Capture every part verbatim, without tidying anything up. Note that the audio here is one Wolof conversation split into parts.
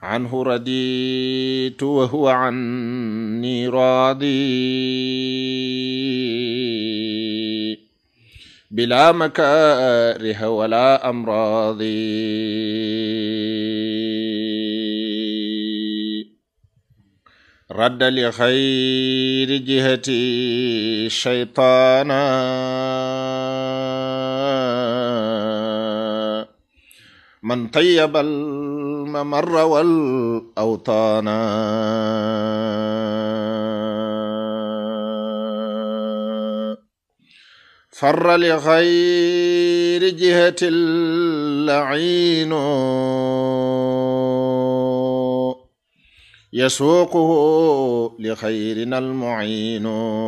عنه رديت وهو عني راضي بلا مكاره ولا أمراض رد لخير جهتي الشيطانا من طيب الممر والأوطان فر لغير جهة اللعين يسوقه لخيرنا المعين.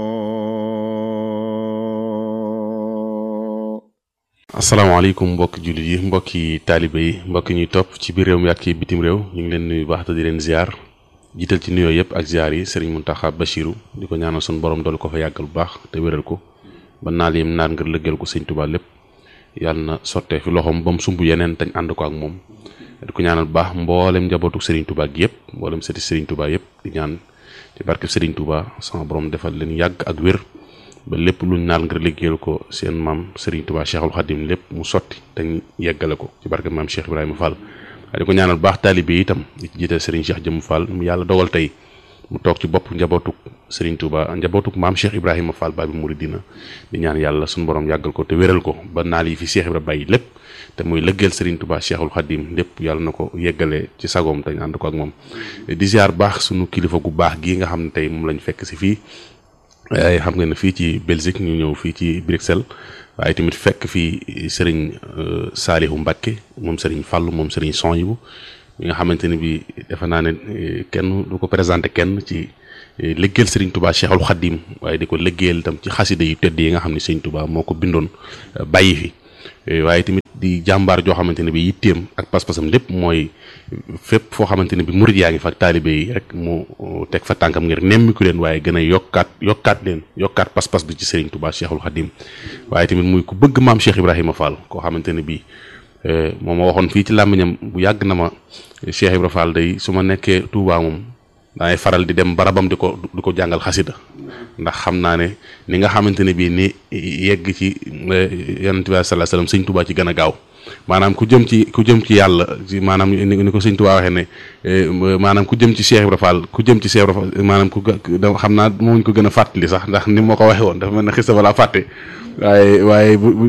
asalaamaaleykum mbokki jullit yi mbokki taalibe yi mbokki ñuy topp ci biir réew mi ak ci bitim réew ñu ngi leen nuyu baax te di leen ziar jiital ci nuyoo yëpp ak ziar yi Serigne Mountakha Bachirou di ko ñaanal suñu borom dool ko fa yàggal bu baax te wéral ko ba naal yim naan ngir lëggal ko Sëñ Tuubaa lépp yàlla na sottee fi loxoom ba mu sumb yeneen tañ ànd ko ak moom di ko ñaanal bu baax mboolem njabootu Serigne Touba gi yëpp mboolem sëti Serigne Touba yëpp di ñaan ci barke Serigne Touba sama borom defal leen yàgg ak wér ba lépp luñ naal ngir liggéeyal ko seen maam Serigne Touba Cheikhul Khadim lépp mu sotti te yeggale ko ci barke maam Cheikh Ibrahima Fall di ko ñaanal baax taalibe yi itam di ci jiital Serigne Cheikh Jëmm Fall mu yàlla dogal tey mu toog ci bopp njabootuk Serigne Touba njabootuk maam Cheikh Ibrahima Fall Babi Mouridina di ñaan yàlla suñu borom yàggal ko te wéral ko ba naal yi fi Cheikh Ibrahima bàyyi lépp te muy lëggeel Serigne Touba Cheikhul Khadim lépp yàlla na ko yeggale ci sagoom te ñu ànd ko ak moom di ziar baax sunu kilifa gu baax gii nga xam ne tey moom lañ fekk si fii waaye xam nga ne fii ci Belgique ñu ñëw fii ci Bruxelles waaye tamit fekk fii Serigne Salihu Mbacké moom Serigne Fallou moom Serigne Sonhibou mi nga xamante ne bi defe naa ne kenn du ko présenté kenn ci liggéeyal Serigne Touba Cheikhul Khadim waaye di ko liggéeyal itam ci xasida yu tedd yi nga xam ne Serigne Touba moo ko bindoon bàyyi fi waaye tamit di jàmbaar joo xamante ne bi yitteem ak pas-pasam lépp mooy fépp foo xamante ne bi murid yaa ngi fa ak taalibe yi rek mu teg fa tànkam ngir nemmiku leen waaye gën a yokkaat yokkaat leen yokkaat pas-pas bi ci Serigne Touba Cheikhul Khadim waaye tamit muy ku bëgg maam Cheikh Ibrahima Fall koo xamante ne bi moom ma waxoon fii ci làmmiñam bu yàgg na ma Cheikh Ibrahima Fall day su ma nekkee Touba moom daay faral di dem barabam di ko di ko jàngal xasida ndax xam naa ne ni nga xamante ne bii ni yegg ci yonent bi sallallahu alayhi wasallam Sëñ Touba ci gën a gaaw maanaam ku jëm ci ku jëm ci yàlla ci maanaam ni ko Sëñ Touba waxee ne maanaam ku jëm ci Cheikh Ibrahima Fall ku jëm ci Cheikh Ibrahima Fall maanaam ku xam naa moom ñu ko gën a fàttali sax ndax ni ma ko waxee woon dafa mel ne xista wala fàtte waaye waaye bu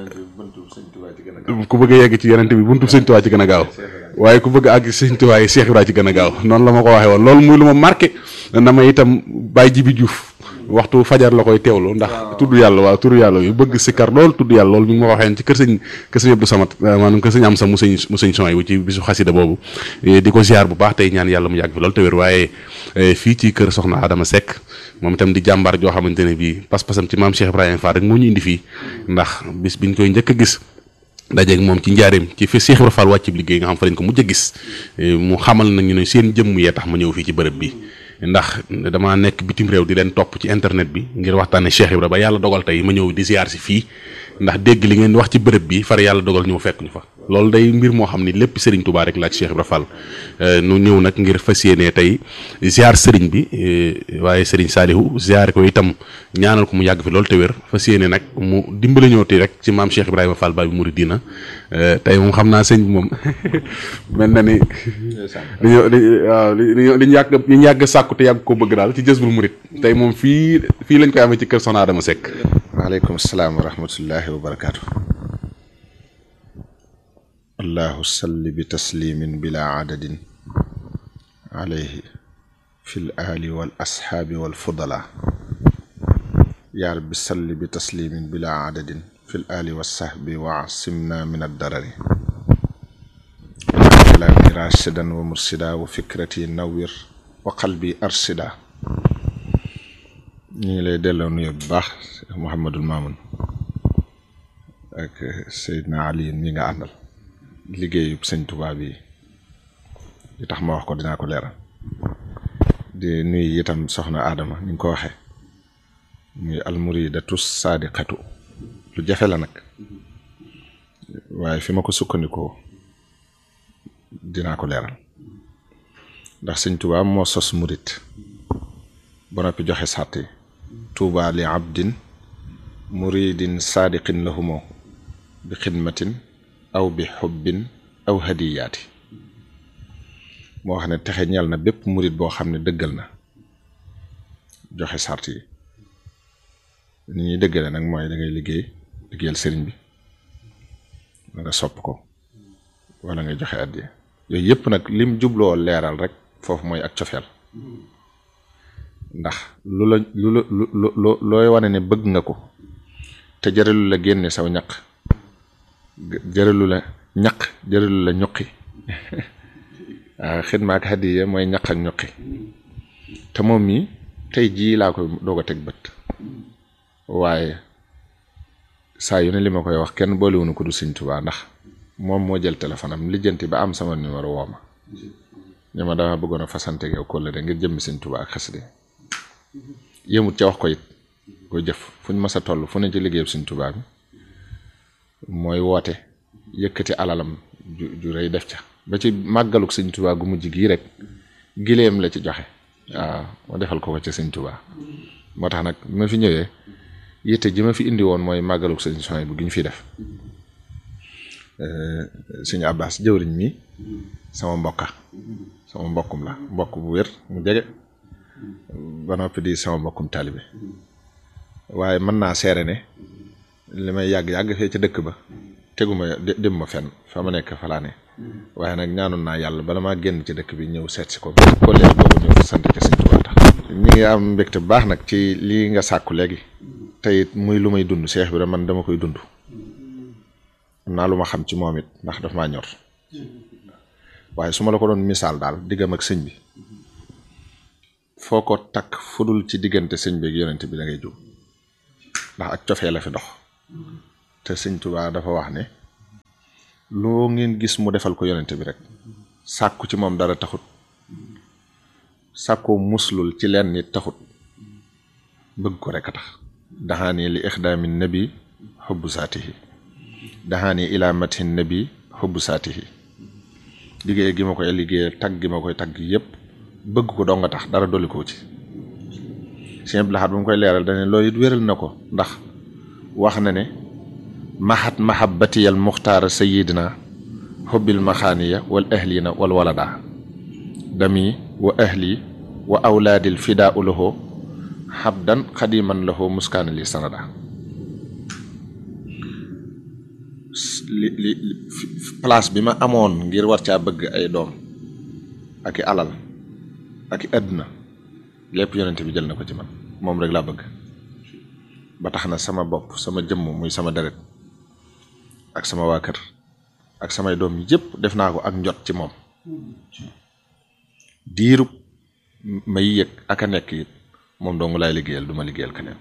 ku bëgg a yegg ci yonent bi buntu Sëñ Touba ci gën a gaaw waaye ku bëgg a àgg Sëñ Touba yi Cheikh Ibrahima ci gën a gaaw noonu la ma ko waxee woon loolu muy lu ma marqué na ma itam Baye Jibi Diouf waxtu fajar la koy teewlu ndax tudd yàlla waaw tudd yàlla yu bëgg sikkar lool tudd yàlla loolu mi ngi ma ko waxee ci kër sëñ kër sëñ Abdou Samad maanaam kër sëñ am sa mu sëñ mu sëñ son yi ci bisu xasida boobu di ko ziar bu baax tey ñaan yàlla mu yàgg fi loolu te wér waaye fii ci kër soxna Adama Seck moom itam di jàmbaar joo xamante ne bii pas-pasam ci maam Cheikh Ibrahima Fall rek moo ñu indi fii ndax bis biñ koy njëkk a gis dajeeg moom ci njaareem ci fi Cheikh Ibrahima Fall wàcc liggéey nga xam fa lañ ko mujj a gis mu xamal nañu ne seen jëmm yee tax ma ñëw fii ci bërëb bi ndax damaa nekk bitim réew di leen topp ci internet bi ngir waxtaane Cheikh Ibrahima ba yàlla dogal tey ma ñëw di ziar si fii ndax dégg li ngeen wax ci bërëb bi far yàlla dogal ñëw fekk ñu fa loolu day mbir moo xam ni lépp Serigne Touba rek laaj Cheikh Ibrahima Fall nu ñëw nag ngir fas yéene tey ziar Serigne bi waaye Serigne Salihu ziar ko itam ñaanal ko mu yàgg fi loolu te wér fas yéene nag mu dimbali ñëwti rek ci maam Cheikh Ibrahima Fall Babi Mouridina tey moom xam naa sëñ bi moom mel na ni li waaw li li ñu yàgg li ñu yàgg sàkku te yàgg koo bëgg daal ci Jazbul Murid tey moom fii fii lañ koy amee ci kër Soxna Adama Seck. waaleykum salaam wa rahmatullahi wa barakaatu. allahu salli bi taslimin bila adadin alayhi fil ali wal ashaabi wal fudala yaa rabbi salli bi taslimin bila adadin fil ali wa sahbi wa asimna min addarari kalaami rashidan wa mursida wa fikrati nawwir wa qalbi arsida ñu ngi lay delloo nuyu bu baax Mouhamadul Mamoun ak Seydina Ali mi nga àndal liggéeyu Sëñ Tuubaa bi li tax ma wax ko dinaa ko leeral di nuyu itam soxna Adama ni nga ko waxee muy almuridatu saadiqatu lu jafe la nag waaye fi ma ko sukkandikoo dinaa ko leeral ndax sëñ Tuubaa moo sos murit ba noppi joxe sàrt yi tuuba li abdin muridin saadiqin lahumoo bi xidmatin aw bi xubbin aw hadiyaati moo wax ne texe ñeel na bépp murit boo xam ne dëggal na joxe sàrt yi ni ñuy dëggale nag mooy da ngay liggéey liggéeyal sëriñ bi wala nga sopp ko wala nga joxe addiya yooyu yëpp nag lim jubloo leeral rek foofu mooy ak cofeel ndax lu la lu la lu looy wane ne bëgg nga ko te jëralu la génne saw ñaq jëralu la ñaq jëralu la ñuqi waaw xidma ak hadiya mooy ñaq ak ñuqi te moom mi tey jii laa koy doog a teg bët waaye saa yu ne li ma koy wax kenn boolewuñu ko du Sëñ Tuubaa ndax moom moo jël téléphone am lijjanti ba am sama numéro woo ma ne ma dama bëggoon a fasante yow kóllëre ngir jëmmi Sëñ Tuubaa ak xasida yëmut ca wax ko it ko jëf fu ñu mës a toll fu ne ci liggéeyam Sëñ Tuubaa bi mooy woote yëkkati alalam ju ju rëy def ca ba ci màggaluk Sëñ Tuubaa gu mujj gii rek gileem la ci joxe waaw ma defal ko ko ci Sëñ Tuubaa moo tax nag bi ma fi ñëwee yitte ji ma fi indi woon mooy màggaluk Sëñ Soy bu gi ñu fi def Sëñ Abbas jëwriñ mi sama mbokka sama mbokkum la mbokk bu wér mu jege ba noppi di sama mbokkum taalibe waaye mën naa seere ne li may yàgg-yàgg fee ca dëkk ba teguma dem ma fenn fa ma nekk falaa ne waaye nag ñaanoon naa yàlla bala maa génn ci dëkk bi ñëw seet si ko ko léegi boobu ñëw sant ca Sëñ Tuubaa tax ñi ngi am mbégte bu baax nag ci lii nga sàkku léegi te it muy lu may dund Seex bi man dama koy dund am naa lu ma xam ci moom it ndax daf maa ñor waaye su ma la ko doon misaal daal diggam ak sëñ bi foo ko takk fudul ci diggante sëñ bi ak yonent bi da ngay jóg ndax ak cofee la fi dox te Sëñ Tuubaa dafa wax ne loo ngeen gis mu defal ko yonent bi rek sàkku ci moom dara taxut sàkkoo muslul ci leen nit taxut bëgg ko rek a tax daxaani li ixdaami nabi xubbu saatihi daxaani ilaa mathin nabi xubbu saatihi liggéey gi ma koy liggéey tagg gi ma koy tagg yépp bëgg ko doo nga tax dara dolli ko ci Sëñ Abdul Ahad bu mu koy leeral dane loolu it wéral na ko ndax wax na ne mahat mahabbatiyal muxtaara sayidina xubbil maxaaniya wal ahlina wal walada dami wa ahli wa awlaadil fidaa u lahu xabdan xadiman lahu muskaana li sanada li li place bi ma amoon ngir war caa bëgg ay doom ak i alal ak i àdduna lépp yonent bi jël na ko ci man moom rek laa bëgg ba tax na sama bopp sama jëmm muy sama deret ak sama waa kër ak samay doom yëpp def naa ko ak njot ci moom diirub may yëg ak a nekk it moom dong laay liggéeyal du ma liggéeyal keneen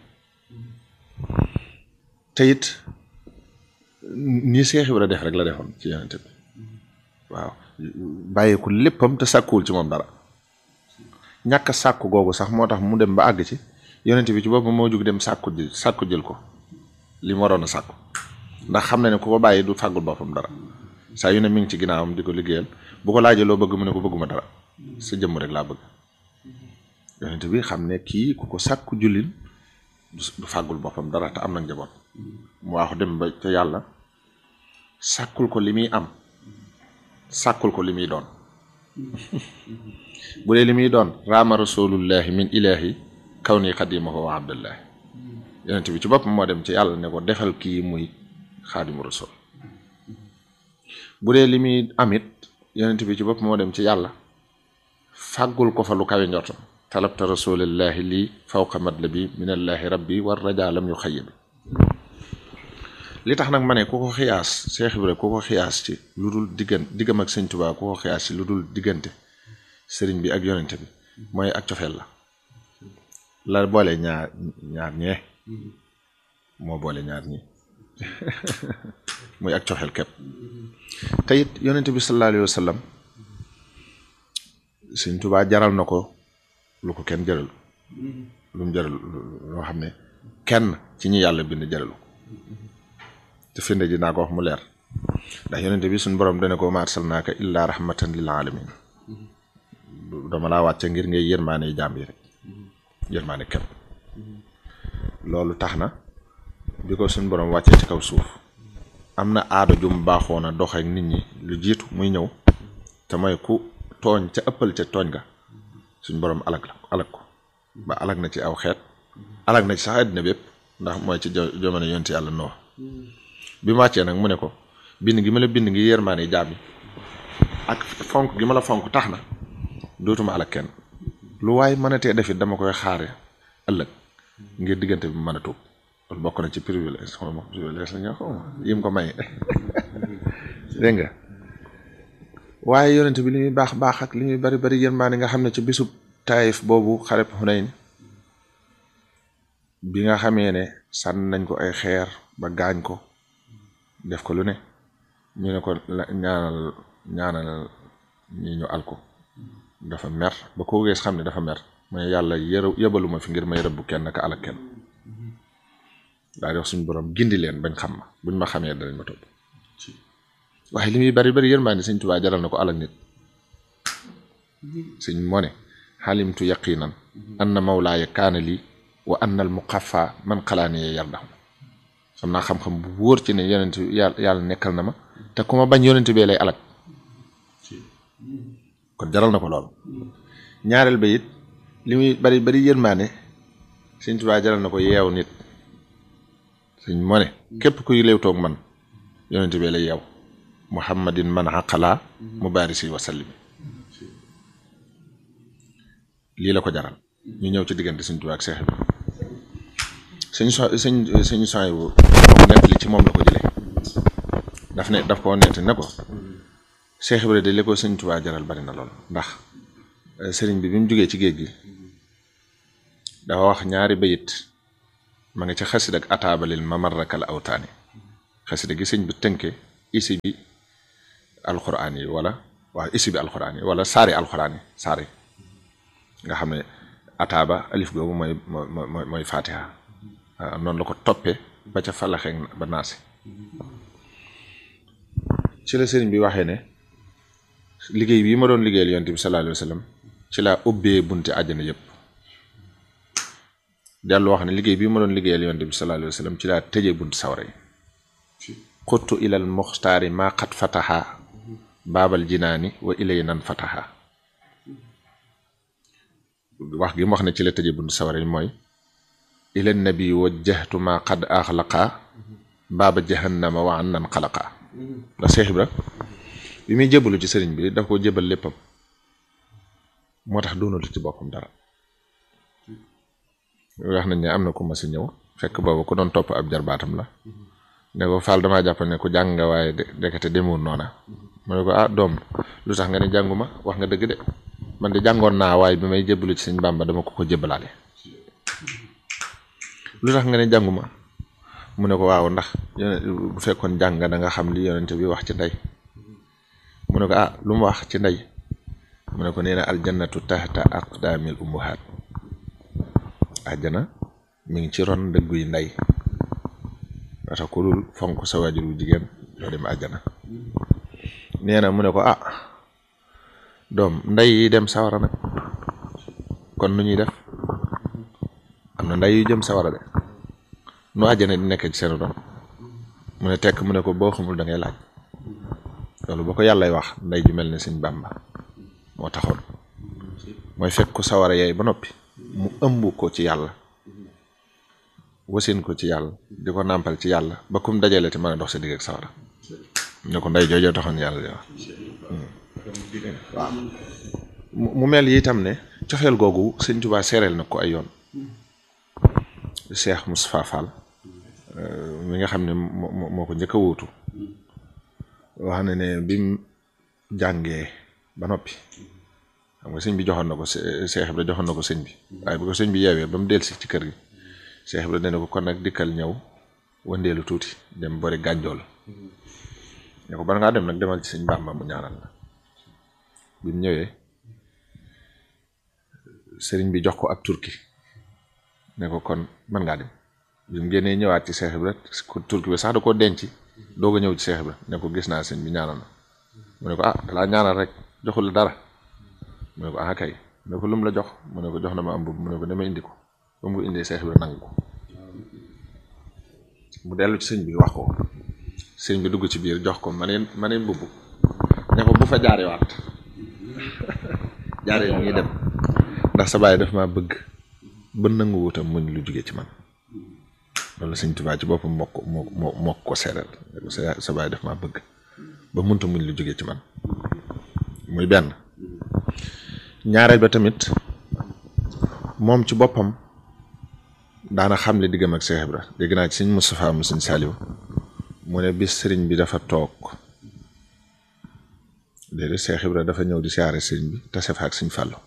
te it nii Seex Ibra def rek la defoon ci yonent bi waaw bàyyeeku léppam te sàkkuwul ci moom dara ñàkk a sàkku googu sax moo tax mu dem ba àgg ci yonent bi ci boppam moo jug dem sàkku ji sàkku jël ko li mu waroon a sàkku ndax xam na ne ku ko bàyyi du fàggul boppam dara saa yu ne mi ngi ci ginnaawam di ko liggéeyal bu ko laajee loo bëgg mu ne ko bëgguma dara sa jëmm rek laa bëgg yonent bi xam ne kii ku ko sàkku jullil du fàggul boppam dara te am na njaboot mu waaxu dem ba ca yàlla sàkkul ko li muy am sàkkul ko li muy doon bu dee li muy doon raama rasulullahi min ilahi kaw ni xadimahu wa abdullahi yonent bi ci boppam moo dem ci yàlla ne ko defal kii muy xaadimu rasul bu dee li muy amit yonent bi ci boppam moo dem ci yàlla fàggul ko fa lu kawe njortam talabta rasulillahi lii fawqa madlabi minallahi rabbi war raja lam yu xayibi li tax nag ma ne ku ko xiyaas Seex Ibra ku ko xiyaas ci lu dul diggan diggam ak Sëñ Tuubaa ku ko xiyaas ci lu dul diggante sëriñ bi ak yonent bi mooy ak cofeel la la boole ñaar ñaar ñee moo boole ñaar ñi muy ak cofeel képp te it yonent bi sallallahu alayhi wa sallam Sëñ Tuubaa jaral na ko lu ko kenn jaral lu mu jaral loo xam ne kenn ci ñi yàlla bind jaralu ko te finde ji naa ko wax mu leer ndax yonent bi suñ borom dana ko ma arsalnaaka illaa rahmatan lil alamin dama laa wàcce ngir ngay yërmaane jaam yi rek yërmaane képp loolu tax na bi ko suñ borom wàccee ci kaw suuf am na aada jum baaxoon a dox ak nit ñi lu jiitu muy ñëw te mooy ku tooñ ca ëppal ca tooñ ga suñ borom alag la alag ko ba alag na ci aw xeet alag na ci sax àddina bépp ndax mooy ci jamono yonent yàlla Nuux bi mu wàccee nag mu ne ko bind gi ma la bind ngi yërmaane jaam yi ak fonk gi ma la fonk tax na dootuma alag kenn lu waay mënatee defit dama koy xaare ëllëg ngir diggante bi mën a tuub loolu bokk na ci privilège xaw ma privilège la ñu xaw ma yim ko may dégg nga waaye yonent bi li muy baax baax ak li muy bari bari yërmaane nga xam ne ci bisub Taayif boobu xareb Xunayn bi nga xamee ne sànn nañ ko ay xeer ba gaañ ko def ko lu ne ñu ne ko ñaanal ñaanal ñi ñu al ko dafa mer ba ko gees xam ne dafa mer mooy yàlla yërë yëbaluma fi ngir may rëbb kenn ka alak kenn daa di wax suñu borom gindi leen bañ xam ma buñ ma xamee danañ ma topp waaye li muy bari bari yërmaande Sëñ Tuubaa jaral na ko alak nit sëñ moo ne xalimtu yaqinan anna mawlaaya kaana lii wa anna al muqaffa man xalaaniyee yardahu xam naa xam-xam bu wóor ci ne yonent yàlla yàlla nekkal na ma te ku ma bañ yonent bee lay alak kon jaral na ko lool ñaareel ba it li muy bari bari yërmaane Sëñ Tuubaa jaral na ko yeew nit sëñ moo ne képp kuy léew toog man yonent bee lay yeew muhammadin man aqala mubarisi wa sallimi lii la ko jaral ñu ñëw ci diggante Sëñ Tuubaa ak Seex bi sëñ so sëñ sëñ soy bu ko nettali ci moom la ko jëlee daf ne daf koo nett ne ko Seex Ibra de li ko Sëñ Tuubaa jaral bari na lool ndax sëriñ bi bi mu jógee ci géej gi dafa wax ñaari bayit ma nga ca xasida ak ataabalil mamarrakal awtaani xasida gi sëñ bi tënke isi bi alxuraan yi wala waaw isi bi alxuraan yi wala saari alxuraan yi saari nga xam ne ataaba alif googu mooy mooy mooy fatiha waaw noonu la ko toppee ba ca falaxeeg ba naasi ci la sëriñ bi waxee ne liggéey bii ma doon liggéeyal yonent bi sallallahu alayhi wa sallam ci laa ubbee bunti àjjana yëpp dellu wax ne liggéey bii ma doon liggéeyal yonent bi sallallahu alayhi wa sallam ci laa tëjee bunti sawara yi xuttu ilal muxtaari maa xat fataha baabal jinaani wa ilay nan fataha wax gi mu wax ne ci la tëjee bunti sawara yi mooy ila nabi wajjahtu maa qad axlaqa baaba jahannama wa an nan xalaqa ndax Seex Ibra bi muy jébbalu ci sëriñ bi daf ko jébbal léppam moo tax doonatu ci boppam dara wax nañ ne am na ku ma si ñëw fekk boobu ku doon topp ab jarbaatam la ne ko Fall damaa jàpp ne ku jàng nga waaye dekete demul noona mu ne ko ah doom lu tax nga ne jànguma wax nga dëgg de man de jàngoon naa waaye bi may jébbalu ci sëñ Bàmba dama ko ko jébbalaale lu tax nga ne jànguma mu ne ko waaw ndax bu fekkoon jàng da nga xam li yonent bi wax ci ndey mu ne ko ah lu mu wax ci ndey mu ne ko nee na aljannatu tahta aqdaamil ummahaat àjjana mi ngi ci ron dëggu yi ndey wata ku dul fonk sa waajur wu jigéen doo dem àjjana nee na mu ne ko ah doom ndey yi dem sawara nag kon nu ñuy def am na ndey yu jëm sawara de nu àjjana di nekk ci seen doom mu ne tekk mu ne ko boo xamul da ngay laaj loolu boo ko yàllay wax ndey ju mel ne Sëñ Bàmba moo taxoon mooy fekk ko sawara yaay ba noppi mu ëmb ko ci yàlla wasin ko ci yàlla di ko nàmpal ci yàlla ba kum dajale te mën a dox sa digg ak sawara ne ko ndey joojoo taxoon yàlla di wax waaw mu mel yi itam ne cofeel googu Sëñ Tuubaa seereel na ko ay yoon Cheikh Moustapha Fall mi nga xam ne moo moo ko njëkk a wuutu wax na ne bi mu jàngee ba noppi xam nga sëñ bi joxoon na ko Cheikh Ibra joxoon na ko sëñ bi waaye bu ko sëñ bi yeewee ba mu dellusi ci kër gi Cheikh Ibra dana ko kon nag dikkal ñëw wëndeelu tuuti dem bori gànjool ne ko bala ngaa dem nag demal ci sëñ Bàmba mu ñaanal la bi mu ñëwee sëriñ bi jox ko ab turki ne ko kon mën ngaa dem bi mu génnee ñëwaat ci Cheikh Ibra turki bi sax da koo denc doog a ñëw ci Cheikh Ibra ne ko gis naa sëñ bi ñaanal na mu ne ko ah dalaa ñaanal rek joxul la dara mu ne ko ah kay mu ne ko lu mu la jox mu ne ko jox na ma am mbubb mu ne ko dama indi ko ba mu indee Seex Ibra nangu ko mu dellu ci sëñ bi wax ko sëñ bi dugg ci biir jox ko maneen maneen mbubb ne ko bu fa jaarewaat jaare yi ñuy dem ndax sa baay daf maa bëgg ba nangu wutam muñ lu jóge ci man loolu sëñ Tuubaa ci boppam moo ko moo moo moo ko seeral sa baay daf maa bëgg ba munta muñ lu jóge ci man muy benn ñaareel ba tamit moom ci boppam daana xam le diggam ak Seex Ibra dégg naa ci sëñ Moustapha mu sëñ Saliou mu ne bis sëriñ bi dafa toog léegi Seex Ibra dafa ñëw di siyaare sëriñ bi tase fa ak sëñ Fàllu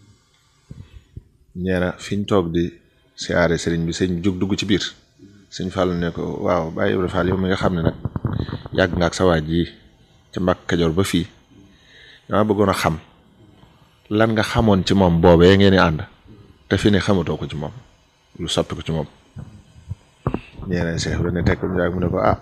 ñee na fi ñu toog di siyaare sëriñ bi sëñ bi jóg dugg ci biir sëñ Fàllu ne ko waaw Baay Ibra Fall yow mi nga xam ne nag yàgg nga ak sa waaj yi ca Mbàkke Kajoor ba fii dama bëggoon a xam lan nga xamoon ci moom boobee ngeen di ànd te fi ne xamatoo ko ci moom lu soppi ko ci moom ñeeneen Seex Ibra ne teg ko mu ne ko ah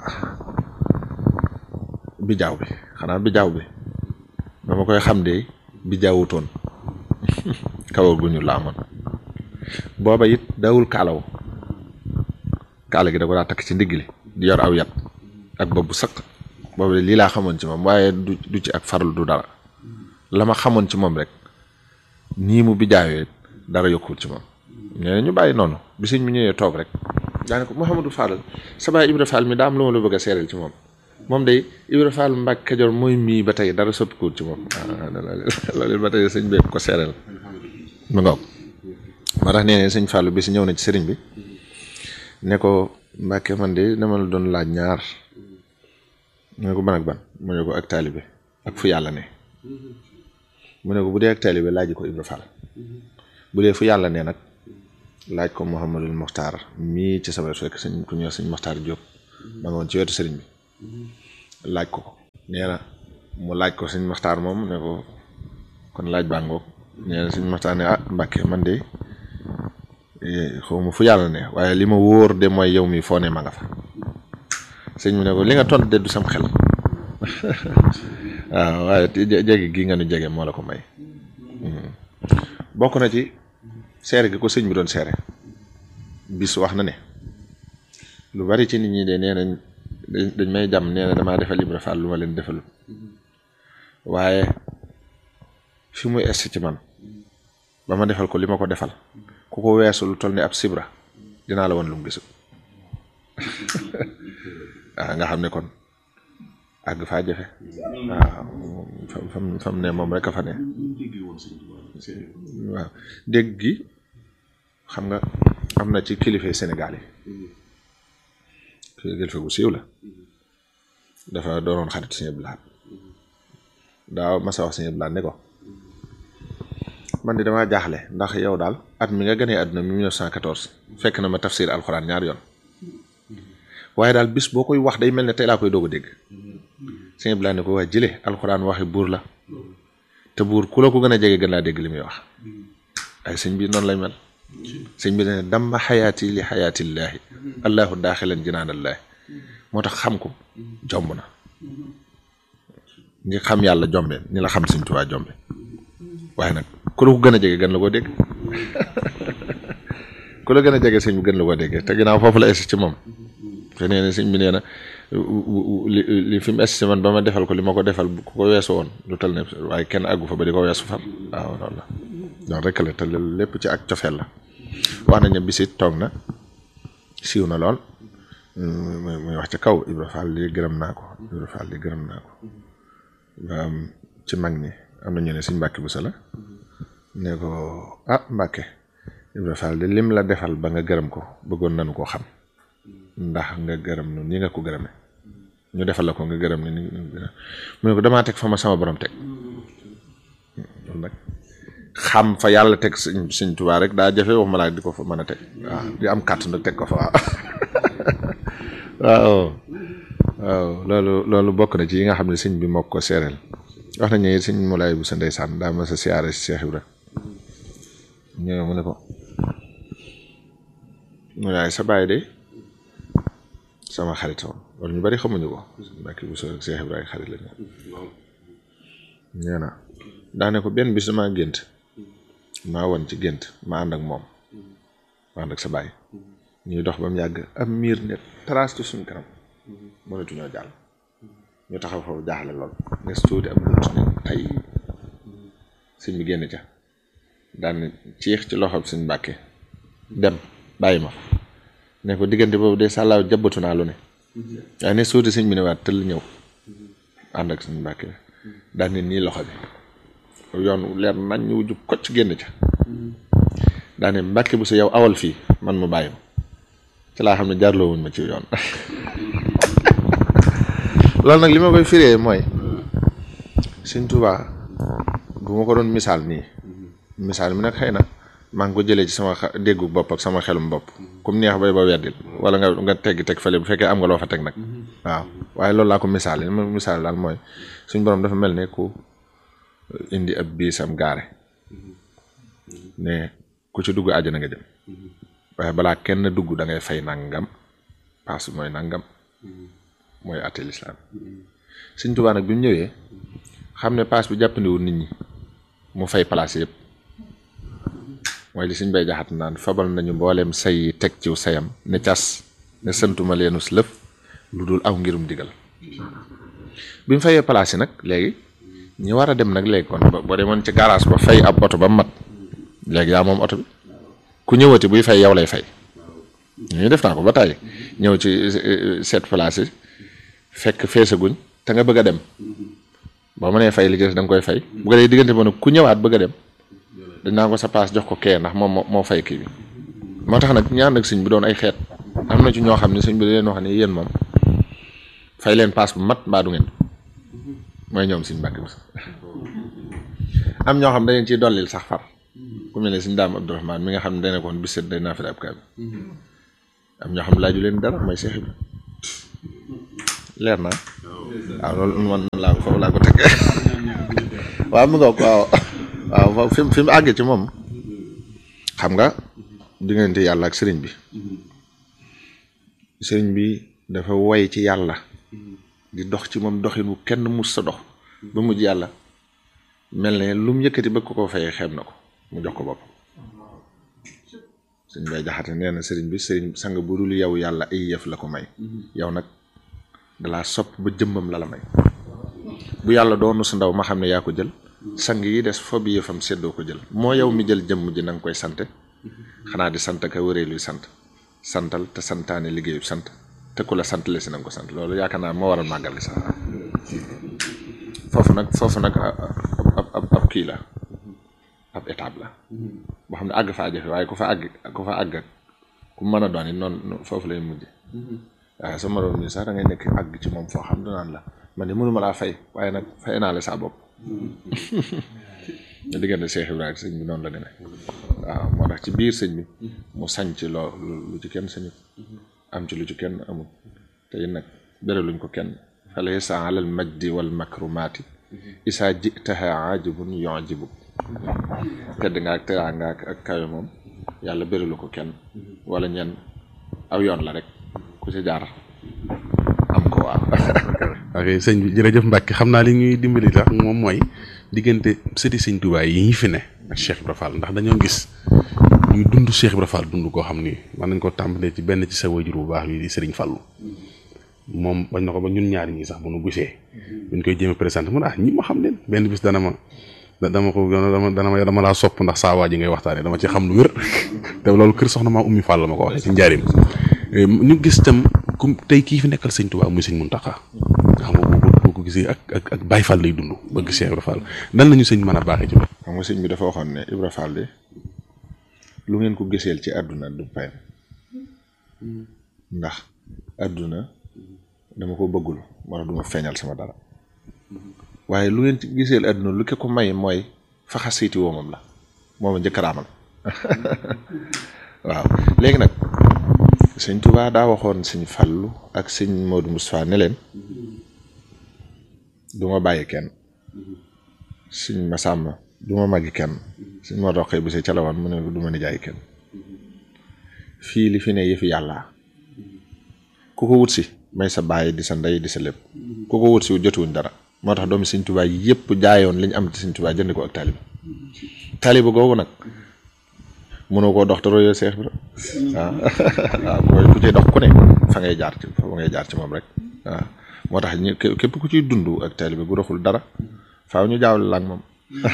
bijaaw bi xanaa bijaaw bi ba ma koy xam de bijaawutoon kawar gu ñu la amoon booba it dawul kaalaw kaala gi da ko daa takk ci ndigg li di yor aw yat ak bopp bu sëq booba de lii laa xamoon ci moom waaye du du ci ak farlu du dara la ma xamoon ci moom rek nii mu bijaawee dara yokkul ci moom nee ñu bàyyi noonu bi sëñ mi ñëwee toog rek daane ko Mouhamadou Fall sa baay Ibra Fall mi daa am lu ma la bëgg a seereel ci moom moom day Ibra Fall Mbàkke Kajoor mooy mii ba tey dara soppikuwul ci moom loolu ba tey sëñ beek ko seereel mu ngoog moo tax nee ne sëñ Fallu bi si ñëw na ci sëriñ bi ne ko Mbàkke man de dama la doon laaj ñaar mu ne ko ban ak ban mu ne ko ak taalibe ak fu yàlla ne mu ne ko bu dee ak taalibe laaj ko Ibra Fall bu dee fu yàlla ne nag laaj ko Mouhamadul Mokhtar mii ci sama fekk sëñ ku ñëw sëñ Mokhtar Diop ma nga woon ci wetu sëriñ bi laaj ko ko nee na mu laaj ko sëñ Mokhtar moom ne ko kon laaj baa ngoog nee na sëñ Mokhtar ne ah Mbàkke man de xaw ma fu yàlla ne waaye li ma wóor de mooy yow mi foo ne ma nga fa sëñ bi ne ko li nga tont de du sam xel waaw waaye jege gi nga nu jege moo la ko may bokk na ci seere gi ko sëñ bi doon seere bis wax na ne lu bari ci nit ñi de nee nañ dañ may jàmm nee na damaa defal Ibra Fall lu ma leen defalul waaye fi muy es ci man ba ma defal ko li ma ko defal ku ko weesu lu toll ni ab sibra dinaa la woon lu mu gisul waaw nga xam ne kon àgg faa jafe waaw fam fam fam ne moom rek a fa ne waaw dégg gi xam nga am na ci kilifa Sénégal yi kilifa gu siiw la dafa doonoon xarit Sëñ Abdou Lahad daaw ma sa wax Sëñ Abdou Lahad ne ko man di damaa jaaxle ndax yow daal at mi nga gënee àdduna mille neuf cent quatorze fekk na ma tafsir alxuraan ñaar yoon waaye daal bis boo koy wax day mel ne tey laa koy doog a dégg Sëñ Abdou Lahad ne ko waa jële alxuraan waxi buur la te buur ku la ko gën a jege gën laa dégg li muy wax ay sëñ bi noonu lay mel sëñ bi ne damma xayaati li xayaatillaahi allahu daaxilan jinaanallaahi moo tax xam ko jomb na ngi xam yàlla jombe ni la xam Sëñ Tuubaa jombe waaye nag ku la ko gën a jege gën la koo dégg ku la gën a jege sëñ bi gën la koo dégg te ginnaaw foofu la es ci moom te nee na sëñ bi nee na li li fi mu es ci man ba ma defal ko li ma ko defal ku ko weesu woon lu tal ne waaye kenn àggu fa ba di ko weesu far waaw loolu la loolu rek la te lépp ci ak cofeel la wax nañ ne bisit toog na siiw na lool muy wax ci kaw Ibra Fall li gërëm naa ko Ibra Fall li gërëm naa ko ci mag ñi am na ñu ne Sëñ Mbàkke Buso la ne ko ah Mbàkke Ibra Fall de lim la defal ba nga gërëm ko bëggoon nañu koo xam ndax nga gërëm nu ni nga ko gërëme ñu defal la ko nga gërëm ni mu ne ko damaa teg fa ma sama borom teg loolu nag xam fa yàlla teg sëñ Sëñ Tuubaa rek daa jafe wax ma laa di ko fa mën a teg waaw di am kàttan nag teg ko fa waaw waaw waaw loolu loolu bokk na ci yi nga xam ne sëñ bi moo ko seereel wax nañu ne sëñ Moulay bu sa ndeysaan daa ma sa siyaare si Cheikh Ibra ñëw mu ne ko Moulay sa baay de sama xarit woon wala ñu bari xamuñu ko Mbàkke bu sa Cheikh Ibra xarit la ñu nee na daane ko benn bis damaa gént maa woon ci gént ma ànd ak moom ma ànd ak sa baay ñuy dox ba mu yàgg am miir ne trace suñu kanam mënatuñoo jàll ñu taxaw foofu jaaxle lool nes tuuti am lunt ne tay sëñ bi génn ca daan ciix ci loxob sëñ Mbàkke dem bàyyi ma ne ko diggante boobu de sàllaaw jabbatu naa lu ne waaye nes tuuti sëñ bi ne waat tëll ñëw ànd ak sëñ Mbàkke daan ne nii loxo bi yoon leer nañ ñu wujju kocc génn ca daane Mbàkke bu sa yow awal fii man mu bàyyi ma ci laa xam ne jaarloo wuñ ma ci yoon loolu nag li ma koy firee mooy Sëñ Tuubaa bu ma ko doon misaal nii misaal mi nag xëy na maa ngi ko jëlee ci sama déggu bopp ak sama xelum bopp comme neex bay ba weddil wala nga nga teggi teg fële bu fekkee am nga loo fa teg nag waaw waaye loolu laa ko misaal yi ma misaal daal mooy suñ borom dafa mel ne ku indi ab biisam gaare ne ku ci dugg àjjana nga jëm waaye balaa kenn dugg da ngay fay nangam paas mooy nangam mooy àtte lislaam Sëñ Tuubaa nag bi mu ñëwee xam ne paas bi jàppandiwul nit ñi mu fay place yëpp mooy li Sëñ Bay Jaxate naan fabal nañu mbooleem say yi teg ciw sayam ne cas ne santuma leenus lëf lu dul aw ngirum digal bi mu fayee place yi nag léegi ñi war a dem nag léegi kon boo demoon ci garage ba fay ab oto ba mat léegi yaa moom oto bi ku ñëwati buy fay yow lay fay ñu def naa ko ba tàyyi ñëw ci sept place yi fekk feesaguñ te nga bëgg a dem boo mënee fay li des da nga koy fay bu ko dee diggante ba nag ku ñëwaat bëgg a dem dañ naa ko sa paas jox ko kee ndax moom moo fay kii bi moo tax nag ñaan ak sëñ bi doon ay xeet am na ci ñoo xam ne sëñ bi da leen wax ne yéen moom fay leen paas bu mat mbaa du ngeen mooy ñoom Sëñ Mbàkke am ñoo xam dañu ciy dollil sax far ku mel ne Sëñ Daam Abdourahmaan mi nga xam ne dana ko woon bis set day naa fi ab kaay am ñoo xam laaju leen dara mooy Seex Ibra leer naa waaw loolu man laa ko foofu laa ko teg waaw mu nga waaw waaw fi mu fi mu àggee ci moom xam nga diggante yàlla ak sëriñ bi sëriñ bi dafa woy ci yàlla di dox ci moom doxin wu kenn mus sa dox ba mujj yàlla mel ne lu mu yëkkati bëgg ko ko fayee xeeb na ko mu jox ko boppam Sëñ Bay Jaxate nee na sëriñ bi sëriñ sang bu dul yow yàlla ay yëf la ko may yow nag dalaa sopp ba jëmmam la la may bu yàlla doonu sa ndaw ma xam ne yaa ko jël sang yi des fo bi yëfam seddoo ko jël moo yow mi jël jëmm ji na nga koy sante xanaa di sant ka wëree luy sant santal te santaane liggéeyu sant te ku la sant le si na nga ko sant loolu yaakaar naa moo waral màggal gi sax foofu nag foofu nag ab ab ab kii la ab étape la boo xam ne àgg fa jafe waaye ku fa àgg ku fa àgg ku mën a doon it noonu foofu lay mujj waaye sama doom mi sax da ngay nekk àgg ci moom foo xam danaan la man de mënuma laa fay waaye nag fay naa la saa bopp diggante Cheikh Ibrahima sëñ bi noonu la demee waaw moo tax ci biir sëñ bi mu sañ ci loo lu ci kenn sañu am ci lu ci kenn amul te it nag beraluñ ko kenn falaysa alal majdi wal makrumaati isaa jitaha ajibun yujibu tedd nga ak teraanga ak kawe moom yàlla beralu ko kenn wala ñenn aw yoon la rek ku ci jaar am ko waaw. ok sëñ bi jërëjëf Mbàkke xam naa li ñuy dimbali tax moom mooy diggante sëti sëñ Tuubaa yi ñu fi ne ak Cheikh Ibra Fall ndax dañoo gis ñuy dund Cheikh Ibra Fall dund koo xam ni mën nañ ko tàmbalee ci benn ci sa wajur bu baax bi di Sëriñ Fallu moom bañ na ko ba ñun ñaari ñi sax bu nu gisee buñ koy jéem a présenté mu ne ah ñi ma xam leen benn bis dana ma dama ko dama dana ma dama laa sopp ndax saa waa ji ngay waxtaanee dama ci xam lu wér te loolu kër soxna maa ummi Fall la ma ko waxee ci njaarim ñu gis tam ku tey kii fi nekkal sëñ Tuubaa muy sëñ Muntaxa nga xam nga boo ko gisee ak ak ak Baay Fall lay dund bëgg Cheikh Ibra Fall nan lañu sëñ mën a baaxee ci loolu. xam nga sëñ bi dafa waxoon ne Ibra Fall de lu ngeen ko giseel ci àdduna du payam ndax àdduna dama ko bëggul moo tax du ma feeñal sama dara waaye lu ngeen ci giseel àdduna lu ke ko may mooy faxa siiti woomam la mooma njëkk raamal waaw léegi nag sëñ Tuubaa daa waxoon sëñ Fallu ak sëñ Modou Moustapha ne leen du ma bàyyi kenn sëñ Masamba du ma màggi kenn sëñ moo doxee bu see ca la woon mu ne du ma nijaay kenn fii li fi ne yëfi yàlla ku ko wut si may sa bàyyi di sa ndey di sa lépp ku ko wut si jotuwuñ dara moo tax doomi Sëñ Tuubaa yëpp jaayoon li ñu am ci Sëñ Tuubaa jënd ko ak taalibe taalibe googu nag mënoo koo dox te royoo Seex Ibra waaw waaw mooy ku ciy dox ku ne fa ngay jaar ci fa ngay jaar ci moom rek waaw moo tax ñu képp ku ciy dund ak taalibe bu doxul dara faaw ñu jaawle la ak moom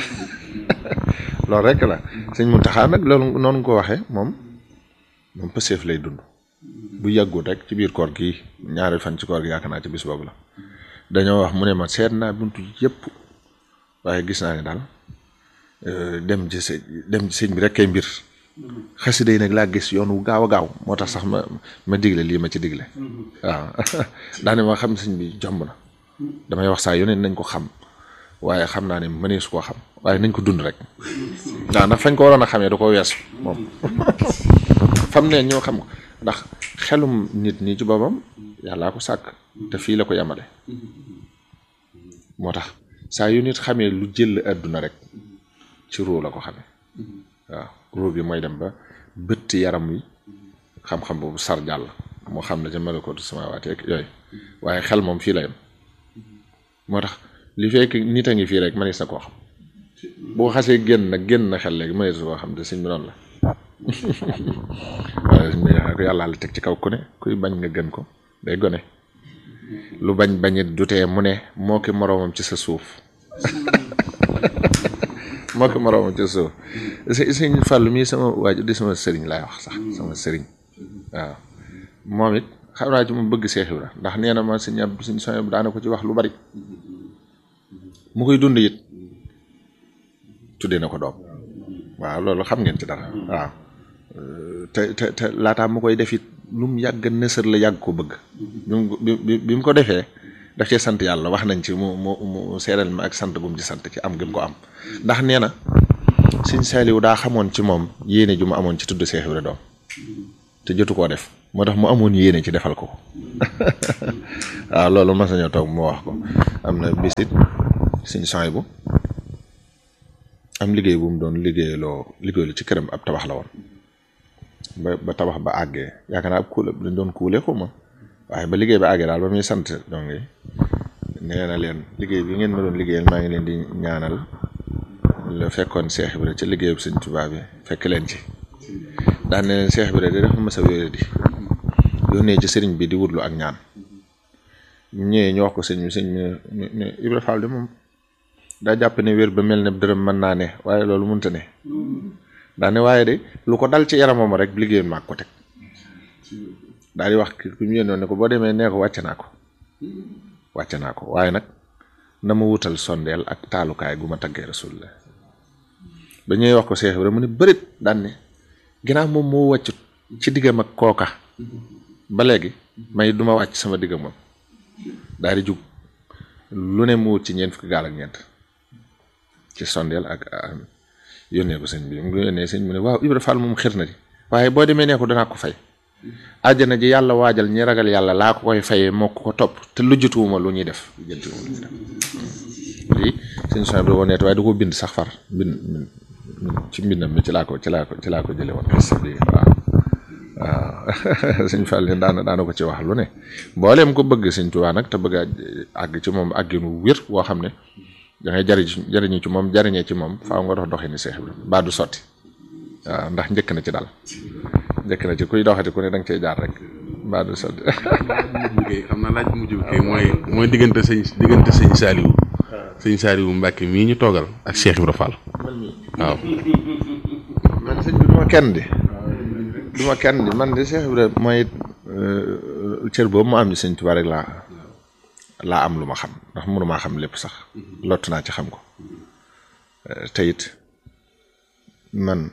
loolu rek la Sëñ Muntaxaa nag loolu noonu nga ko waxee moom moom pëseef lay dund bu yàggut rek ci biir koor gi ñaari fan ci koor gi yaakaar naa ci bis boobu la dañoo wax mu ne ma seet naa buntu yëpp waaye gis naa ne daal dem ci sëñ dem ci sëñ bi rek kay mbir xasida yi nag laa gis yoon wu gaaw a gaaw moo tax sax ma ma digle lii ma ci digle waaw daane ma xam sëñ bi jomb na damay wax saa yoneen nañ ko xam waaye xam naa ne mënee su koo xam waaye nañ ko dund rek waaw ndax fañ ko waroon a xamee da ko weesu moom fam ne ñoo xam ko ndax xelum nit ñi ci boppam yàllaa ko sàkk te fii la ko yamale moo tax saa yu nit xamee lu jël àdduna rek ci ruu la ko xamee waaw ruu bi mooy dem ba bëtt yaram wi xam-xam boobu sar jàll moo xam ne ca malakootu samaawaati ak yooyu waaye xel moom fii la yem moo tax li fekk nit a ngi fii rek mënees na koo xam boo xasee génn nag génn na xel léegi mënees na koo xam te sëñ bi noonu la waaye yàlla la teg ci kaw ku ne kuy bañ nga gën ko day gone lu bañ bañit dutee mu ne moo ki moroomam ci sa suuf moo ki moroomam ci sa suuf sëñ Fàllu mii sama waaju di sama sëriñ laay wax sax sama sëriñ waaw moom it xam naa ci mu bëgg Seex Ibra ndax nee na ma sëñ ab sëñ soñ daana ko ci wax lu bari mu koy dund it tuddee na ko doom waaw loolu xam ngeen ci dara waaw te te te laataa mu koy def it lu mu yàgg nësër la yàgg ko bëgg bi bi bi mu ko defee daf cee sant yàlla wax nañ ci mu mu mu seeral ma ak sant gum ci sant ci am gëm ko am ndax nee na Sëñ Saaliw daa xamoon ci moom yéene ju mu amoon ci tudd Seex Ibra doom te jotu koo def moo tax mu amoon yéene ci defal ko waaw loolu mas nañoo toog mu wax ko am na bisit Sëñ Saaliw am liggéey bu mu doon liggéeyaloo liggéeyaloo ci këram ab tabax la woon ba ba tabax ba àggee yaakaar naa ab kuule dañ doon kuule ko ma waaye ba liggéey ba àggee daal ba muy sant donc nee na leen liggéey bi ngeen ma doon liggéeyal maa ngi leen di ñaanal la fekkoon Seex Ibra ci liggéeyub Sëñ Tuubaa bi fekk leen ci daan ne leen Seex Ibra de dafa mës a wéere di yónnee ci sëriñ bi di wutlu ak ñaan ñu ñëwee ñu wax ko sëñ bi sëñ bi ne Ibra Fall de moom daa jàpp ne wér ba mel ne dërëm mën naa ne waaye loolu mënta ne daane waaye de lu ko dal ci yaramam rek liggéeyam maag ko teg daal di wax ki ku ñu yéenoon ne ko boo demee nee ko wàcce naa ko wàcce naa ko waaye nag na ma wutal sondeel ak taalukaay gu ma taggee Rasulullah ba ñuy wax ko Seex Ibra mu ne bërit daan ne ginnaaw moom moo wàccut ci diggam ak kooka ba léegi may duma wàcc sama diggam moom daal di jug lu ne mu wut ci ñeent fukki gaal ak ñeent ci sondeel ak yónnee ko sëñ bi mu yónnee sëñ mu ne waaw Ibra Fall moom xir na di waaye boo demee nee ko danaa ko fay àjjana ji yàlla waajal ñi ragal yàlla laa ko koy fayee moo ko ko topp te lujjatuwuma lu ñuy def lujjatuwuma lu ñuy def lii sëñ soñ bi woneet waaye du ko bind sax far bind ci mbindam mi ci laa ko ci laa ko ci laa ko jële woon bi waaw waaw sëñ Fall daana daana ko ci wax lu ne mbooleem ko bëgg sëñ Tuubaa nag te bëgg a àgg ci moom àgginu wér woo xam ne da ngay jariñ jariñu ci moom jariñee ci moom faaw nga dox doxee ni Seex Ibra baa du sotti waaw ndax njëkk na ci daal njëkk na ci kuy doxati ku ne da nga cey jaar rek baa du sotti. xam naa laaj bu mujj bi kay mooy mooy diggante sëñ diggante sëñ Saaliw sëñ Saaliw Mbàkke mii ñu toogal ak Seex Ibra Fall waaw. man sëñ bi duma kenn di duma kenn di man de Seex Ibra mooy cër boobu mu am ci sëñ Tuubaa rek laa laa am lu ma xam ndax mënumaa xam lépp sax lott naa ci xam ko te it man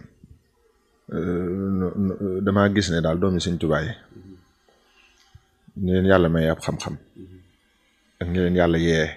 damaa gis ne daal doomi Sëñ Tuubaa yi ni leen yàlla may ab xam-xam ak ni leen yàlla yee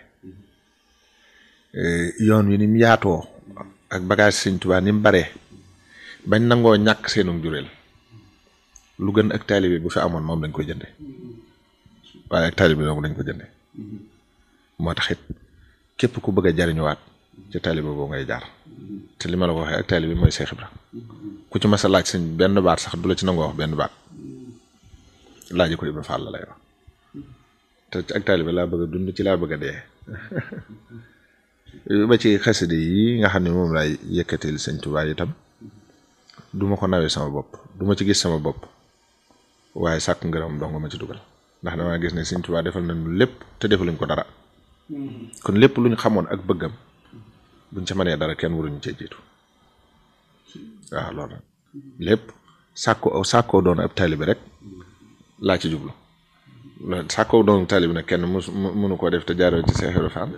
yoon wi ni mu yaatoo ak bagage Sëñ Tuubaa ni mu baree bañ nangoo ñàkk seenu jureel lu gën ak taalibe bu fi amoon moom lañ ko jënde waaye ak taalibe boobu lañ ko jënde moo tax it képp ku bëgg a jariñuwaat ci taalibe boobu ngay jaar te li ma la ko waxee ak taalibe mooy Seex Ibra ku ci mas a laaj sëñ benn baat sax du la ci nangoo wax benn baat laaj ko Ibra Fall la lay wax te ci ak taalibe laa bëgg a dund ci laa bëgg a dee ba ci xasida yi nga xam ne moom laay yëkkatil sëñ Tuubaa itam du ma ko nawee sama bopp du ma ci gis sama bopp waaye sàkk ngërëm dong ma ci dugal ndax damaa gis ne sëñ Tuubaa defal nañu lépp te defaluñ ko dara kon lépp lu ñu xamoon ak bëggam buñ ca mënee dara kenn waruñu cee jiitu waaw loolu lépp sàkkoo sàkkoo doon ab taalibe rek laa ci jublu sàkkoo doon taalibe nag kenn mu mënu koo def te jaaroo ci Seex Ibra Faal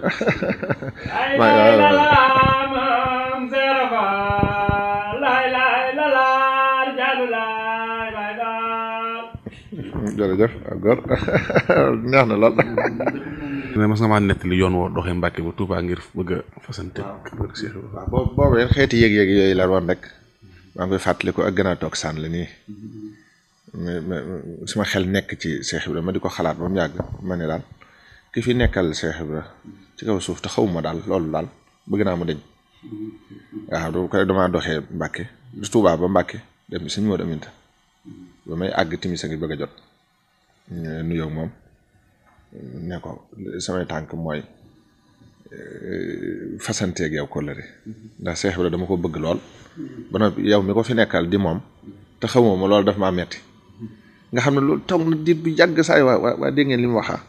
jërëjëf góor neex na lool. mais mas nga maa nettali yoon woo doxee Mbàkke ba Tuubaa ngir bëgg a fasante. waaw boobu boobu xeeti yëg-yëg yooyu la woon rek maa ngi koy fàttaliku ak gën a toog sànn la nii mais suma xel nekk ci Seex Ibra ma di ko xalaat ba mu yàgg ma ne daal ki fi nekkal Seex Ibra ci kaw suuf te xawuma daal loolu daal bëgg naa mu deñ waaw du ko damaa doxee Mbàkke du Tuubaa ba Mbàkke dem suñ moo aminta ba may àgg timis a ngi bëgg a jot nuyoo moom ne ko samay tànk mooy fasanteeg yow kóllëre ndax Seex Ibra dama ko bëgg lool ba noppi yow mi ko fi nekkal di moom te xamoo ma loolu daf maa metti nga xam ne loolu toog na diir bu yàgg saay waa waa dégg ngeen li mu waxaa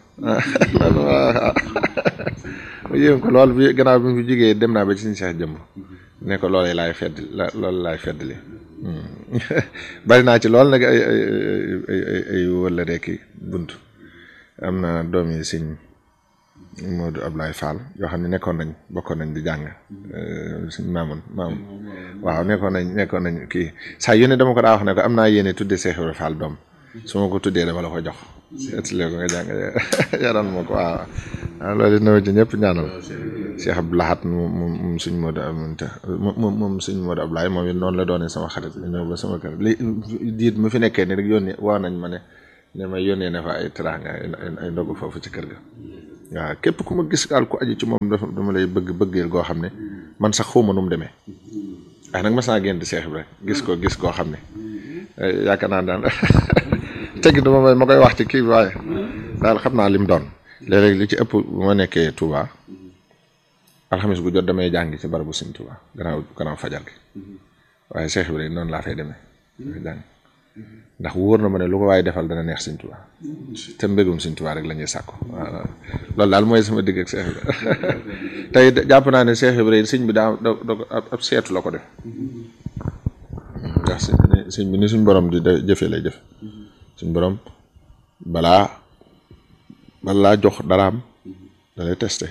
ma yéen ko lool bi gannaaw bi mu fi jógee dem naa ba ci suñu Seex jëmb ne ko loolu laay fedd la loolu laay feddli bari naa ci lool nag ay ay ay ay ay wala rek bunt am na doom yi sëñ Modou Ablaye Fall yoo xam ne nekkoon nañ bokkoon nañ di jàng suñ maamoon maamoon waaw nekkoon nañ nekkoon nañ kii saa yu ne dama ko daa wax ne ko am naa yéene tuddee Seex Ibra Fall doom su ma ko tuddee dama la ko jox etile ko nga jàng yaran moo ko waaw waaw loolu naw ci ñëpp ñaanal Cheikh Abdou Lahad moom moom suñ Modou amante moom moom suñ Modou Ablaye moom it noonu la doonee sama xarit ñëw ba sama kër li diit mu fi nekkee ni rek yónnee woo nañ ma ne ne ma yónnee na fa ay teraanga ay ndogu foofu ci kër ga waaw képp ku ma gis daal ku aju ci moom dafa dama lay bëgg bëggeel goo xam ne man sax xawma nu mu demee waaye nag mas naa génn di Seex Ibra gis ko gis koo xam ne yaakaar naa daal teggi duma may ma koy wax ci kii bi waaye daal xam naa lim doon léeg-léeg li ci ëpp bu ma nekkee Touba alxamis gu jot damay jàngi ci barabu Sëñ Touba gannaaw gannaaw fajar gi waaye Seex Ibra noonu laa fay demee jàng ndax wóor na ma ne lu ko waaye defal dana neex Sëñ Touba te mbégum Sëñ Touba rek la ñuy sàkku waaw loolu daal mooy sama digg ak Seex Ibra tey jàpp naa ne Seex Ibra sëñ bi daa da ab seetu la ko def ndax sëñ bi ni suñ borom di jëfee lay jëf suñ borom balaa balaa jox daraam da lay testé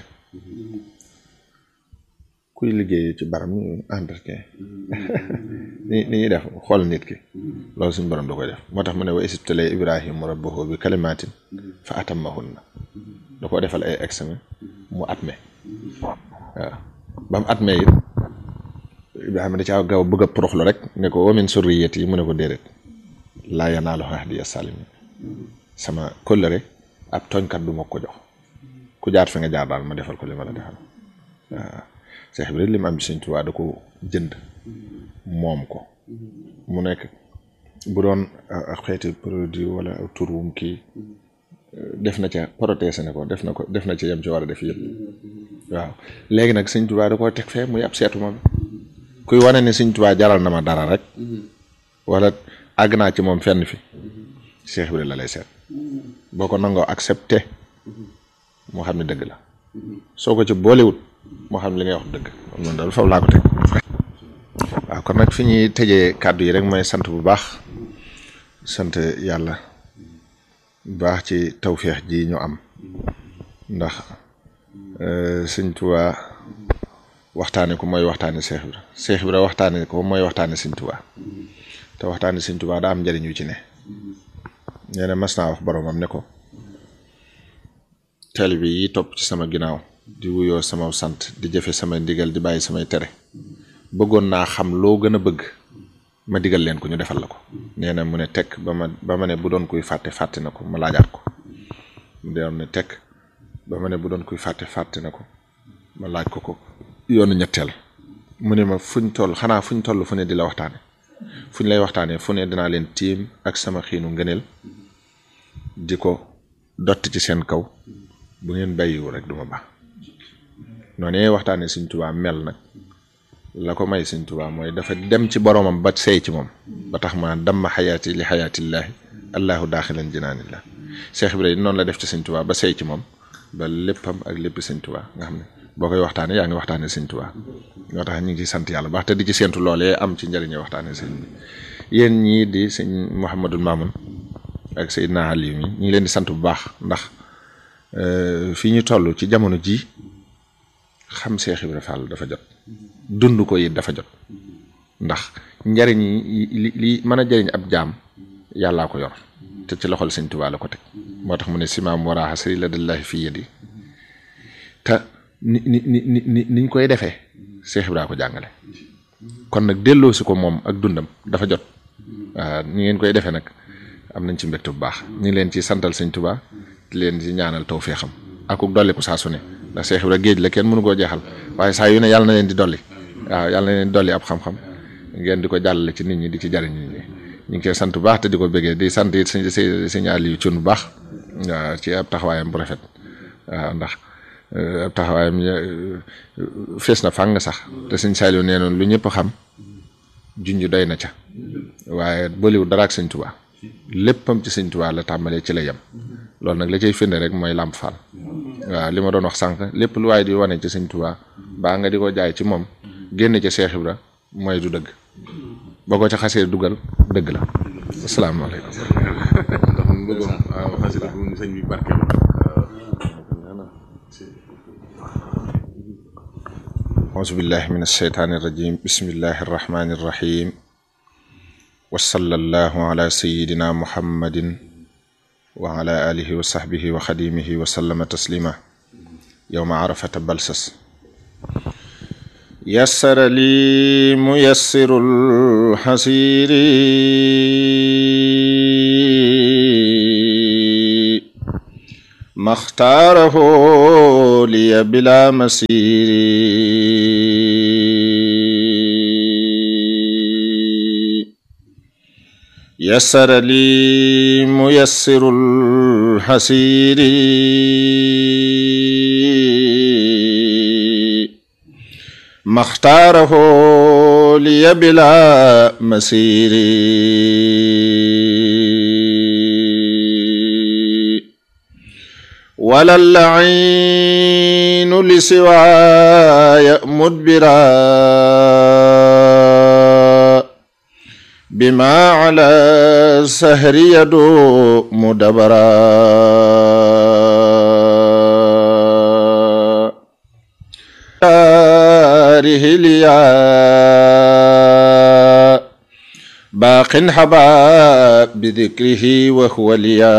kuy liggéey ci baram ñu entretien ni ni ñuy def xool nit ki loolu suñ borom da koy def moo tax mu ne wa isibtale Ibrahima rabbahu bi kalimatin fa atammahunna da ko defal ay examen mu atme waaw ba mu atme it Ibrahima da caa gaaw bëgg a poroxlu rek ne ko wa min surriyati yi mu ne ko déedéet laa yanaalu ahdiya salimin sama kóllëre ab tooñkat du ma ko jox ku jaar fi nga jaar daal ma defal ko li ma la defal waaw Seex Ibra li mu am ci Sëñ Tuubaa da ko jënd moom ko mu nekk bu doon xeeti produit wala tur wum kii def na ca protéger ne ko def na ko def na ca yem ci war a def yëpp waaw léegi nag Sëñ Tuubaa da koo teg fee muy ab seetu moom kuy wane ne Sëñ Tuubaa jaral na ma dara rek wala àgg naa ci moom fenn fi Seex Ibra la lay seet boo ko nangoo accepté moo xam ne dëgg la soo ko ci boolewut moo xam ne li ngay wax dëgg man daal foofu laa ko teg waaw kon nag fi ñuy tëjee kàddu yi rek mooy sant bu baax sant yàlla bu baax ci tawféex ji ñu am ndax Sëñ Tuubaa waxtaane ko mooy waxtaane Seex Ibra Seex Ibra waxtaane ko mooy waxtaane Sëñ Tuubaa te waxtaane Sëñ Tuubaa daa am njëriñ yu ci ne nee na mas naa wax boromam ne ko taalibe yi topp ci sama ginnaaw di wuyoo sama sant di jëfe samay ndigal di bàyyi samay tere bëggoon naa xam loo gën a bëgg ma digal leen ko ñu defal la ko nee na mu ne tekk ba ma ba ma ne bu doon kuy fàtte fàtte na ko ma laajaat ko mu doon ne tekk ba ma ne bu doon kuy fàtte fàtte na ko ma laaj ko ko yoonu ñetteel mu ne ma fuñ toll xanaa fuñ toll fu ne di la waxtaane fuñ lay waxtaanee fu ne dinaa leen tiim ak sama xiinu ngëneel di ko dotti ci seen kaw bu ngeen bàyyiwu rek duma baax noonee waxtaane Sëñ Tuubaa mel nag la ko may Sëñ Tuubaa mooy dafa dem ci boromam ba seey ci moom ba tax ma damma xayaati li xayaatillaahi allahu daaxilan jinaanillah Cheikh Ibrahima noonu la def ci Sëñ Tuubaa ba seey ci moom ba léppam ak lépp Sëñ Tuubaa nga xam ne boo koy waxtaane yaa ngi waxtaane Sëñ Tuubaa ñoo tax ñu ngi ci sant yàlla baax te di ci séentu loolee am ci njëriñe waxtaane sëñ bi yéen ñii di sëñ Mouhamadul Mamoun ak Seydina Aliou mi ñu ngi leen di sant bu baax ndax fii ñu toll ci jamono ji xam Cheikh Ibrahima Fall dafa jot dund ko it dafa jot ndax njariñ li li mën a jëriñ ab jaam yàllaa ko yor te ci loxol Sëñ Tuubaa la ko teg moo tax mu ne simaam waraaxa sëri la dallahi fii yadi te ni ni ni ni niñ koy defee Cheikh Ibrahima ko jàngale kon nag delloo si ko moom ak dundam dafa jot waaw ni ngeen koy defee nag am nañ ci mbégte bu baax ñu ngi leen ci santal Sëñ Tuubaa di leen ci ñaanal tawfeexam ak ku dolli ko saa su ne ndax Cheikh Ibrahima géej la kenn mënu koo jeexal waaye saa yu ne yàlla na leen di dolli waaw yàlla na leen di dolli ab xam-xam ngeen di ko jàllale ci nit ñi di ci jariñ nit ñi ñu ngi koy sant bu baax te di ko bëggee di sant it sëñ sëñ Aliou Thioune bu baax waaw ci ab taxawaayam bu rafet waaw ndax ab taxawaayam fees na fàng sax te sëñ Saliou nee noonu lu ñëpp xam junj doy na ca waaye booliwul dara ak Sëñ Tuubaa léppam ci Sëñ Tuubaa la tàmbalee ci la yem loolu nag la cay firnde rek mooy Lamp Fall waaw li ma doon wax sànq lépp lu waaye di wane ci Sëñ Tuubaa baa nga di ko jaay ci moom génn ca Cheikh Ibra mooy du dëgg boo ko ca xasee dugal dëgg la asalaamaaleykum. ndax mu bëggoon waaw xasida bu sëñ bi barkeel auzu billahi min asheytaani irrajim bismillahi irrahmani irrahim wa sallallahu ala sayidina muhammadin wa ala alihi wa sahbihi wa xadimihi wa sallama taslima yowma arafata balsas yassara li muyassirul xasiri maxtaarahu liya bila masiri yassara li muyassirul xasiri maxtaarahu liya bila masiri wala lainu li siwaaya mudbira bima ala sahri yadu mudabara rihiliya baqin haba bidikrihi wa huwa liya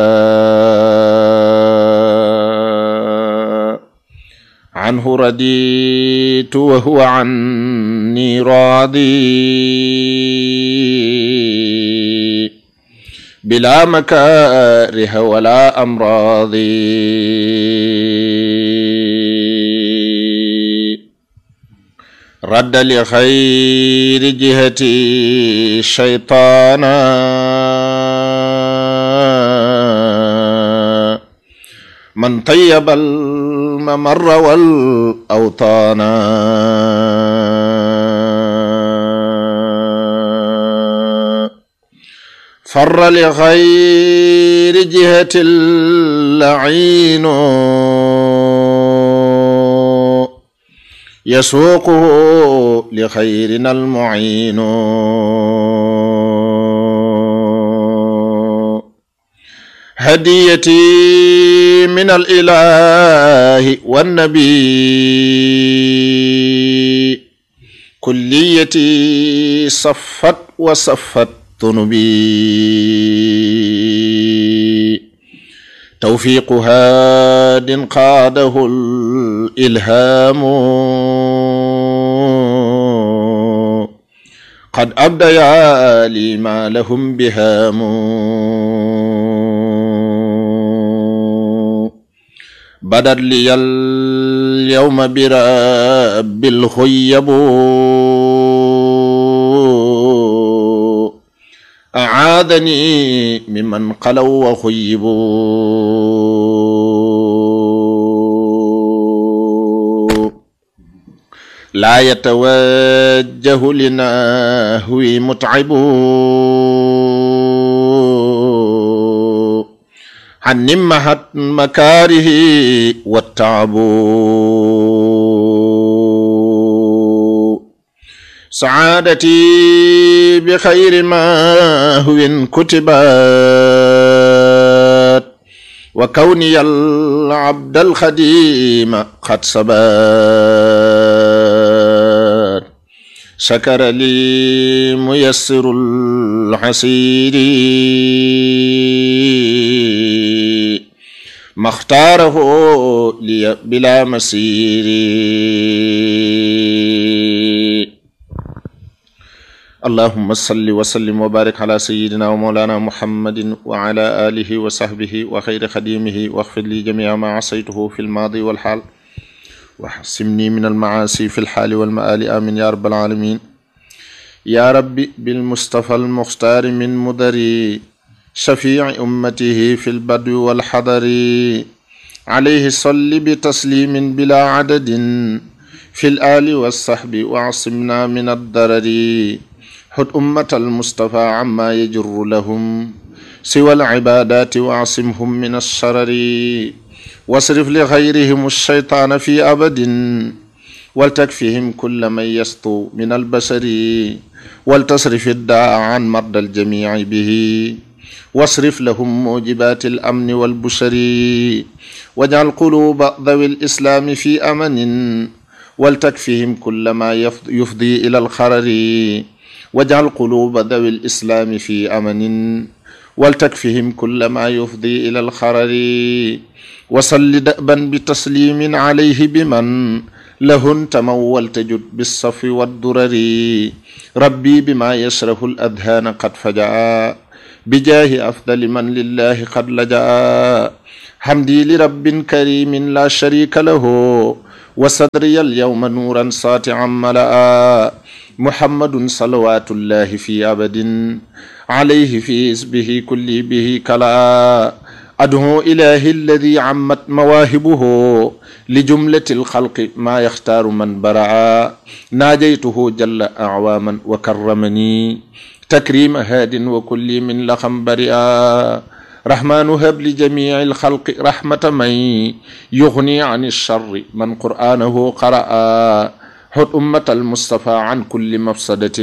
anhu raditu wa huwa anni radi bila makariha wala amradi radda li khayri jihati shaytana man tayyabal mamarra wal awtana farra li khayri jihati al-la'inu yasuquhu li khayrina al-mu'inu hadiyati min al-ilahi wan-nabi kulliyati saffat wa saffat tunubi tawfiqu hadin qaadahu al-ilhamu qad abdaya li ma lahum bihamu badat liyal yawma birabbil khuyyabu aadani mimman qalaw wa khuyyibu لا يتوجه لنهو متعب عن نمحت مكاره والتعب سعادتي بخير ما هو كتبت وكوني العبد الخديم قد سبات شكر لي ميسر الحسير ما اختاره لي بلا مسير اللهم صل وسلم وبارك على سيدنا ومولانا محمد وعلى آله وصحبه وخير خديمه واغفر لي جميع ما عصيته في الماضي والحال واحسمني من المعاصي في الحال والمآل آمين يا رب العالمين. يا ربي بالمصطفى المختار من مدري شفيع أمته في البدو والحضر عليه صل بتسليم بلا عدد في الآل والصحب وعصمنا من الضرر حد أمة المصطفى عما يجر لهم سوى العبادات وعصمهم من الشرر واصرف لغيرهم الشيطان في أبد ولتكفهم كل من يسطو من البشر ولتصرف الداء عن مرضى الجميع به واصرف لهم موجبات الأمن والبشر واجعل قلوب ذوي الإسلام في أمن ولتكفهم كل ما يفضي إلى الخرر واجعل قلوب ذوي الإسلام في أمن ولتكفهم كل ما يفضي إلى الخرر وصل دأبا بتسليم عليه بمن له انتموا تجد بالصف والدرر ربي بما يشره الأذهان قد فجأ بجاه أفضل من لله قد لجأ حمدي لرب كريم لا شريك له وصدري اليوم نورا ساطعا ملأ محمد صلوات الله في أبد عليه في اسمه كل به كلا أدعو إلهي الذي عمت مواهبه لجملة الخلق ما يختار من برعا ناجيته جل أعواما وكرمني تكريم هاد وكل من لخم برئا رحمن هب لجميع الخلق رحمة من يغني عن الشر من قرآنه قرأ حد أمة المصطفى عن كل مفسدة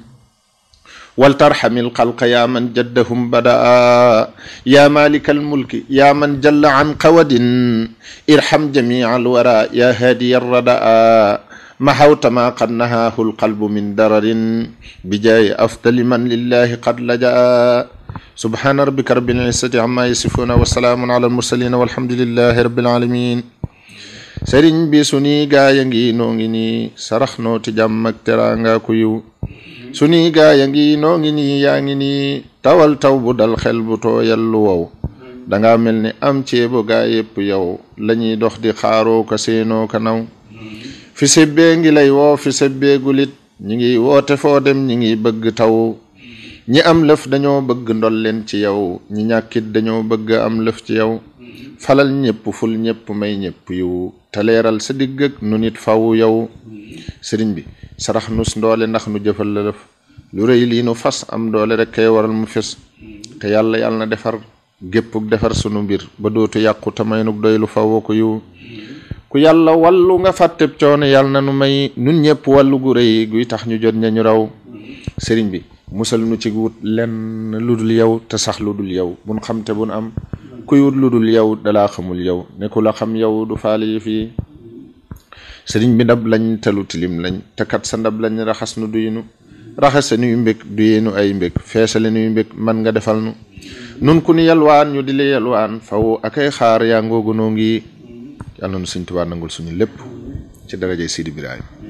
ولترحم الخلق يا من جدهم بدأ يا مالك الملك يا من جل عن قود ارحم جميع الورى يا هادي الردى محوت ما قد نهاه القلب من درر بجاي أفضل من لله قد لجأ سبحان ربك رب العزة عما يصفون وسلام على المرسلين والحمد لله رب العالمين. sëriñ bi sunuy gaaya ngi noo ngi nii sarax noo ti jàmm ak teraanga ku yiw sunuy gaaya ngi noo ngi nii yaa ngi nii tawal taw bu dal xel bu tooyal lu wow danga mel ni am ceebo gaa yépp yow lañuy dox di xaaroo ka seenoo ka naw fi sebbee ngi lay woo fi sebbee gulit ñi ngi woote foo dem ñi ngi bëgg taw ñi am lëf dañoo bëgg ndol leen ci yow ñi ñàkkit dañoo bëgg am lëf ci yow falal ñépp ful ñépp may ñépp yiw te leeral sa digg ak nu nit faw yow sëriñ bi sarax nus ndoole ndax nu jëfal la lëf lu rëy lii nu fas am doole rek kay waral mu fes te yàlla yàlla na defar géppuk defar sunu mbir ba dootu yàqu te may nu doy lu faw ko yiw ku yàlla wàllu nga fàtteb coono yàlla na nu may nun ñépp wàllu gu rëy guy tax ñu jot ña ñu raw sëriñ bi musal nu ci wut lenn lu dul yow te sax lu dul yow bun xam te bun am kuy wut lu dul yow dalaa xamul yow ne ku la xam yow du faale yi fii sëriñ bi ndab lañ telu tilim lañ te kat sa ndab lañ raxas nu duyinu raxase nuy mbég duyeenu ay mbég feesale nuy mbég man nga defal nu nun ku ni yalwaan ñu di la yalwaan faw akay xaar yaa ngoogu noo ngi yàlla nu Sëriñ Tuubaa nangul suñu lépp ci darajay Sidi Ibrahima